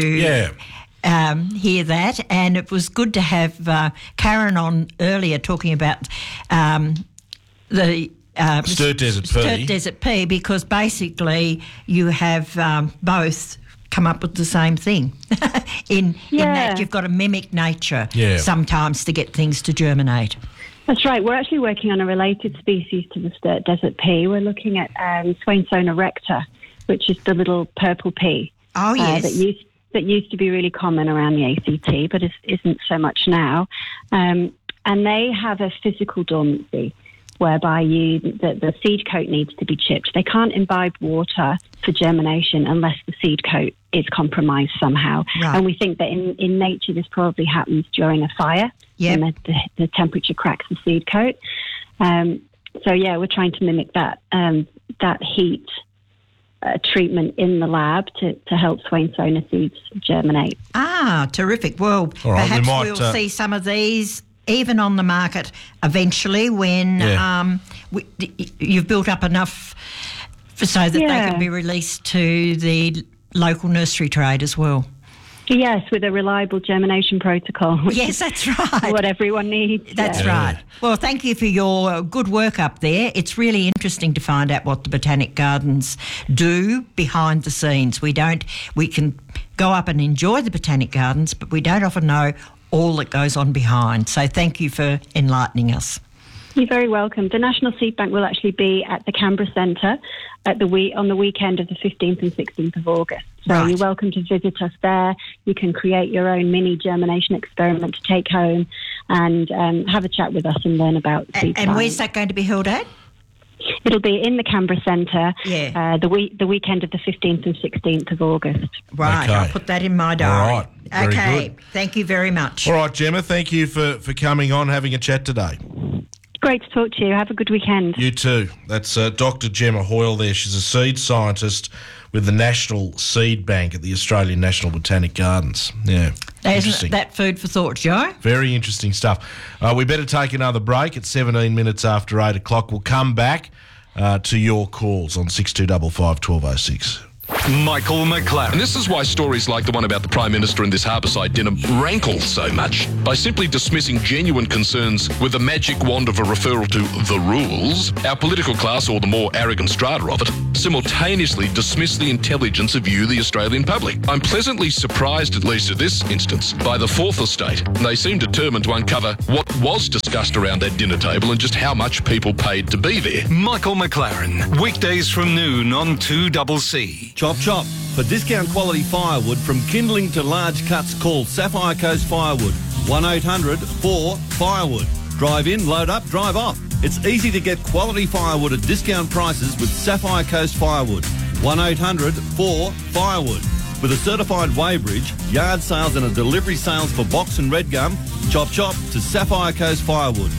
hear that, and it was good to have Karen on earlier talking about the Sturt Desert Pea, because basically you have both come up with the same thing in that you've got to mimic nature sometimes to get things to germinate. That's right. We're actually working on a related species to the Sturt Desert Pea. We're looking at Swainsona recta, which is the little purple pea. Oh, yes. That used to be really common around the ACT, but isn't so much now. And they have a physical dormancy whereby the seed coat needs to be chipped. They can't imbibe water for germination unless the seed coat is compromised somehow. Right. And we think that in nature this probably happens during a fire when the temperature cracks the seed coat. So, we're trying to mimic that heat treatment in the lab to help Swainsona seeds germinate. Ah, terrific. Well, perhaps we'll see some of these even on the market eventually when you've built up enough so that they can be released to the local nursery trade as well. Yes, with a reliable germination protocol. Yes, that's right. What everyone needs. That's right. Well, thank you for your good work up there. It's really interesting to find out what the Botanic Gardens do behind the scenes. We can go up and enjoy the Botanic Gardens, but we don't often know all that goes on behind. So thank you for enlightening us. You're very welcome. The National Seed Bank will actually be at the Canberra Centre on the weekend of the 15th and 16th of August. So You're welcome to visit us there. You can create your own mini germination experiment to take home and have a chat with us and learn about seed And where's that going to be held at? It'll be in the Canberra Centre the weekend of the 15th and 16th of August. Right, Okay. I'll put that in my diary. All right, very okay, good. Thank you very much. All right, Gemma, thank you for coming on, having a chat today. Great to talk to you. Have a good weekend. You too. That's Dr. Gemma Hoyle there. She's a seed scientist with the National Seed Bank at the Australian National Botanic Gardens. Yeah, Isn't that food for thought, Joe? very interesting stuff. We better take another break at 17 minutes after 8 o'clock. We'll come back to your calls on 6255 1206. Michael McLaren. And this is why stories like the one about the Prime Minister and this Harbourside dinner rankle so much. By simply dismissing genuine concerns with the magic wand of a referral to the rules, our political class, or the more arrogant strata of it, simultaneously dismiss the intelligence of you, the Australian public. I'm pleasantly surprised, at least in this instance, by the Fourth Estate. They seem determined to uncover what was discussed around that dinner table and just how much people paid to be there. Michael McLaren, weekdays from noon on 2CC. Chop chop. For discount quality firewood from kindling to large cuts, call Sapphire Coast Firewood. 1-800-4-FIREWOOD. Drive in, load up, drive off. It's easy to get quality firewood at discount prices with Sapphire Coast Firewood. 1-800-4-FIREWOOD. With a certified weighbridge, yard sales and a delivery sales for box and red gum, chop chop to Sapphire Coast Firewood.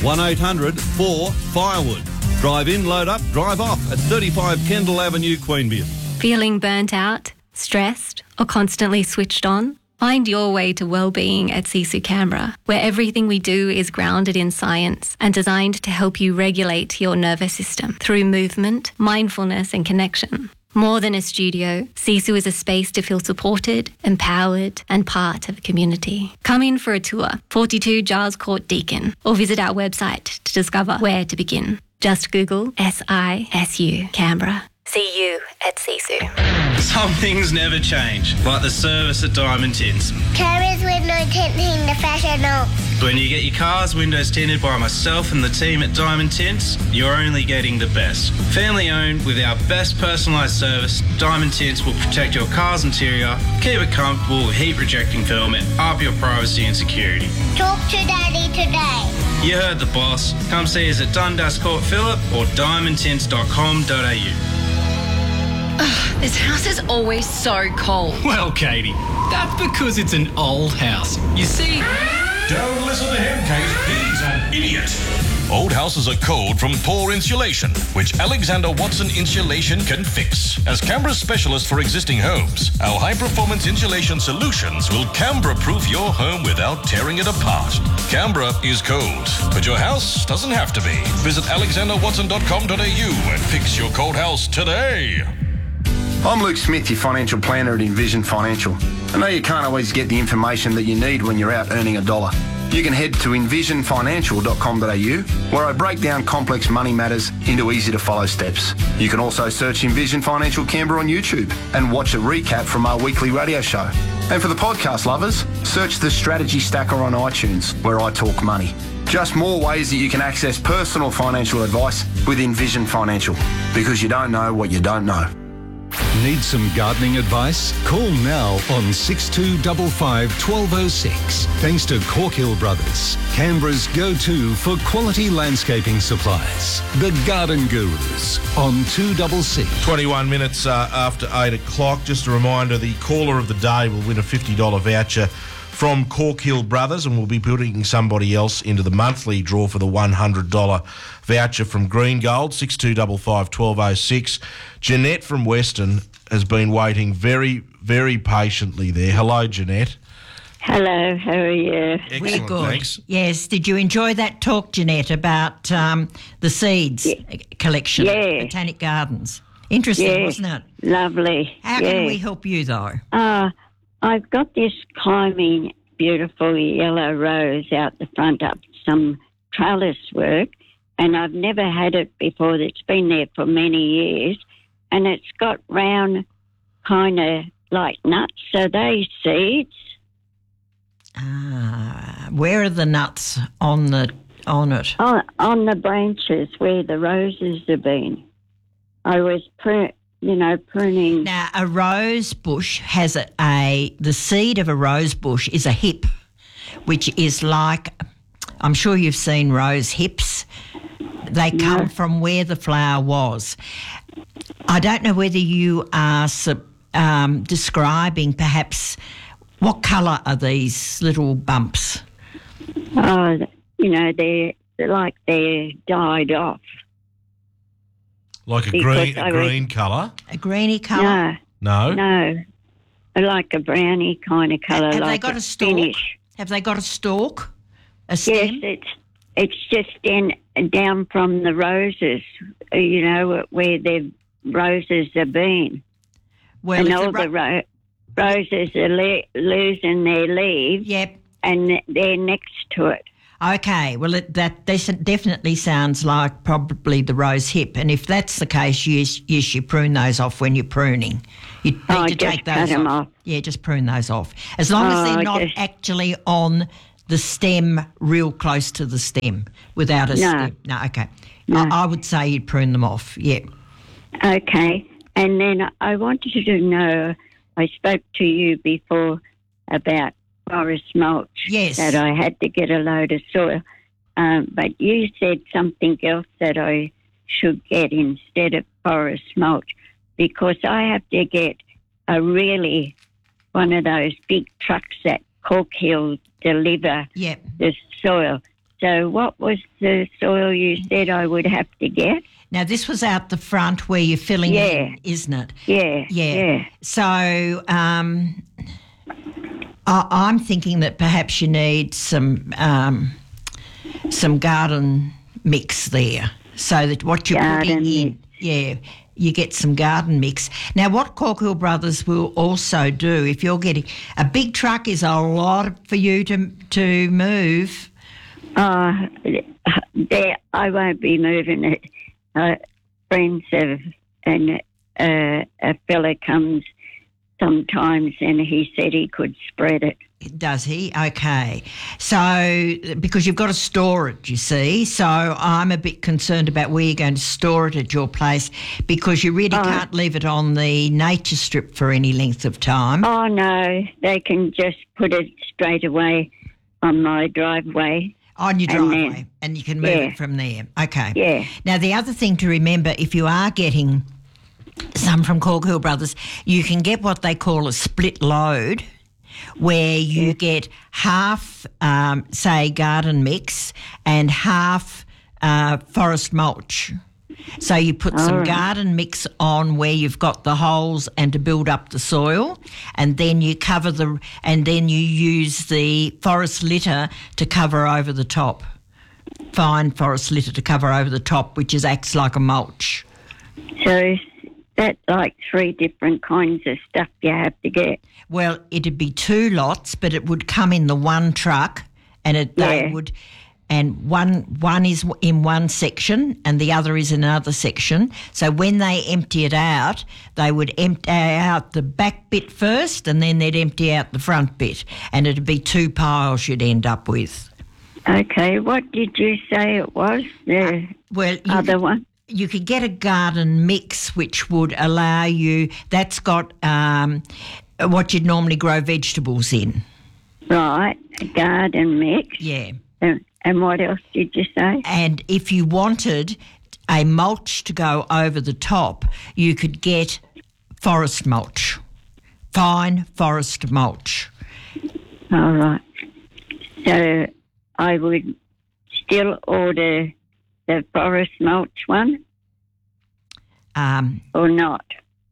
1-800-4-FIREWOOD. Drive in, load up, drive off at 35 Kendall Avenue, Queanbeyan. Feeling burnt out, stressed, or constantly switched on? Find your way to well-being at Sisu Canberra, where everything we do is grounded in science and designed to help you regulate your nervous system through movement, mindfulness and connection. More than a studio, Sisu is a space to feel supported, empowered and part of a community. Come in for a tour, 42 Giles Court, Deakin, or visit our website to discover where to begin. Just Google SISU Canberra. See you at Sisu. Some things never change, like the service at Diamond Tints. Carers window tinting professional. When you get your car's windows tinted by myself and the team at Diamond Tints, you're only getting the best. Family owned with our best personalised service, Diamond Tints will protect your car's interior, keep it comfortable with heat rejecting film and up your privacy and security. Talk to Daddy today. You heard the boss. Come see us at Dundas Court Phillip or diamondtints.com.au. This house is always so cold. Well, Katie, that's because it's an old house. You see... Don't listen to him, Kate. He's an idiot. Old houses are cold from poor insulation, which Alexander Watson Insulation can fix. As Canberra's specialist for existing homes, our high-performance insulation solutions will Canberra-proof your home without tearing it apart. Canberra is cold, but your house doesn't have to be. Visit alexanderwatson.com.au and fix your cold house today. I'm Luke Smith, your financial planner at Envision Financial. I know you can't always get the information that you need when you're out earning a dollar. You can head to envisionfinancial.com.au, where I break down complex money matters into easy-to-follow steps. You can also search Envision Financial Canberra on YouTube and watch a recap from our weekly radio show. And for the podcast lovers, search the Strategy Stacker on iTunes, where I talk money. Just more ways that you can access personal financial advice with Envision Financial, because you don't know what you don't know. Need some gardening advice? Call now on 6255 1206. Thanks to Corkhill Brothers, Canberra's go-to for quality landscaping supplies. The Garden Gurus on 2CC. 21 minutes after 8 o'clock. Just a reminder, the caller of the day will win a $50 voucher from Corkhill Brothers, and we'll be putting somebody else into the monthly draw for the $100 voucher from Green Gold, 6255 1206. Jeanette from Weston has been waiting very, very patiently there. Hello, Jeanette. Hello, how are you? Excellent, We're good. thanks. Yes, did you enjoy that talk, Jeanette, about the seeds collection at Botanic Gardens? Interesting, wasn't it? Lovely. How can we help you, though? I've got this climbing, beautiful yellow rose out the front up some trellis work, and I've never had it before. It's been there for many years, and it's got round kind of like nuts. Are they seeds? Where are the nuts on it? On the branches where the roses have been. I was pruning. Now, a rose bush has the seed of a rose bush is a hip, which is like, I'm sure you've seen rose hips. They come from where the flower was. I don't know whether you are describing perhaps what colour are these little bumps? Oh, they're like they're dyed off. Like a green colour? A greeny colour? No. No. Like a browny kind of colour. Have like they got a stalk? spinach. Have they got a stalk? A stem? Yes, it's just down from the roses, where the roses have been. Well, and all the roses are losing their leaves. Yep. And they're next to it. Okay, well, that definitely sounds like probably the rose hip. And if that's the case, yes, you prune those off when you're pruning. You need to take those cut them off. Yeah, just prune those off. As long as they're not actually on the stem, real close to the stem, without a stem. No, okay. No. I would say you'd prune them off, yeah. Okay. And then I wanted to know, I spoke to you before about forest mulch. Yes. That I had to get a load of soil. But you said something else that I should get instead of forest mulch, because I have to get one of those big trucks that Cork Hill deliver the soil. So what was the soil you said I would have to get? Now, this was out the front where you're filling in, isn't it? Yeah. So I'm thinking that perhaps you need some garden mix there, so that what you're putting in, you get some garden mix. Now, what Cork Hill Brothers will also do, if you're getting a big truck, is a lot for you to move. I won't be moving it. Friends and a fella comes sometimes, and he said he could spread it. Does he? Okay. So, because you've got to store it, you see. So I'm a bit concerned about where you're going to store it at your place, because you really can't leave it on the nature strip for any length of time. Oh, no. They can just put it straight away on my driveway. On your driveway, and you can move it from there. Okay. Yeah. Now, the other thing to remember, if you are getting some from Cork Hill Brothers, you can get what they call a split load, where you get half, say, garden mix and half forest mulch. So you put some garden mix on where you've got the holes and to build up the soil, and then you and then you use the forest litter to cover over the top. Fine forest litter to cover over the top, which acts like a mulch. So that's like 3 different kinds of stuff you have to get. Well, it'd be 2 lots, but it would come in the one truck, and they would. And one is in one section and the other is in another section. So when they empty it out, they would empty out the back bit first, and then they'd empty out the front bit. And it'd be 2 piles you'd end up with. Okay, what did you say it was? The other one? You could get a garden mix, which would allow you, that's got what you'd normally grow vegetables in. Right, a garden mix. Yeah. And what else did you say? And if you wanted a mulch to go over the top, you could get forest mulch, fine forest mulch. All right. So I would still order the forest mulch one? Or not?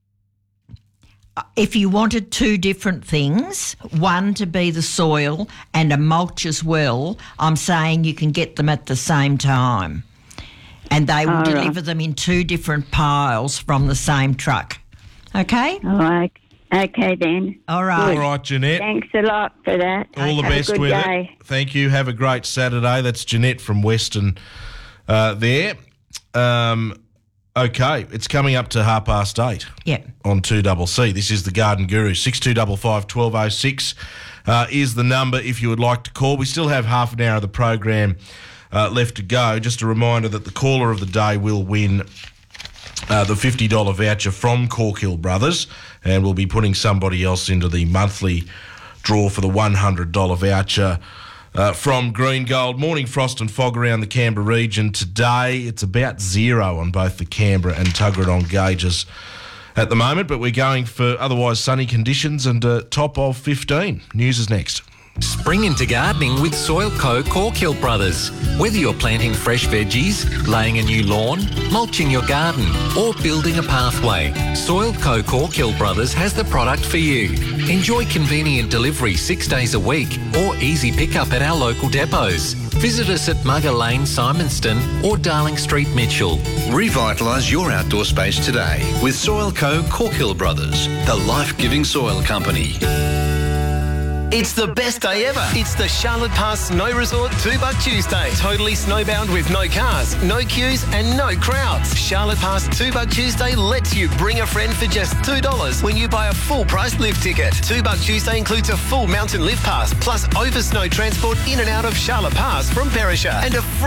If you wanted 2 different things, one to be the soil and a mulch as well, I'm saying you can get them at the same time. And they will deliver them in 2 different piles from the same truck. Okay? All right. Okay, then. All right. All right, Jeanette. Thanks a lot for that. All the best with it. Thank you. Have a great Saturday. That's Jeanette from Western there. Okay, it's coming up to 8:30. Yeah. On 2CC. This is the Garden Guru. 6255 1206 is the number if you would like to call. We still have half an hour of the program left to go. Just a reminder that the caller of the day will win the $50 voucher from Corkhill Brothers, and we'll be putting somebody else into the monthly draw for the $100 voucher from Green Gold. Morning frost and fog around the Canberra region today. It's about 0 on both the Canberra and Tuggeranong gauges at the moment, but we're going for otherwise sunny conditions and a top of 15. News is next. Spring into gardening with Soilco Corkhill Brothers. Whether you're planting fresh veggies, laying a new lawn, mulching your garden or building a pathway, Soilco Corkhill Brothers has the product for you. Enjoy convenient delivery 6 days a week or easy pickup at our local depots. Visit us at Mugger Lane, Simonston or Darling Street, Mitchell. Revitalise your outdoor space today with Soilco Corkhill Brothers, the life-giving soil company. It's the best day ever. It's the Charlotte Pass Snow Resort $2 Tuesday. Totally snowbound with no cars, no queues and no crowds. Charlotte Pass $2 Tuesday lets you bring a friend for just $2 when you buy a full price lift ticket. $2 Tuesday includes a full mountain lift pass plus over snow transport in and out of Charlotte Pass from Perisher and a free